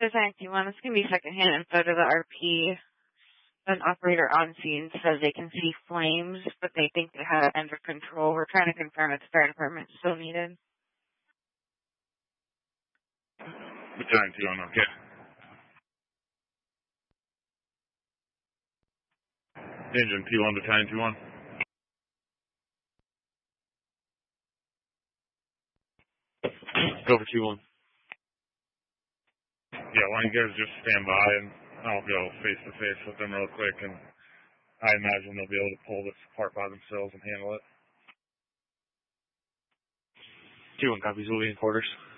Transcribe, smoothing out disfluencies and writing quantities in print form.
Design T1, this can be secondhand info to the RP. An operator on scene says they can see flames, but they think they have it under control. We're trying to confirm if the fire department is still needed. Battalion T1, okay. Engine T1, Battalion T1. Go for T1. Yeah, why don't you guys just stand by and I'll go face to face with them real quick, and I imagine they'll be able to pull this apart by themselves and handle it. T1 copies, we'll be in quarters.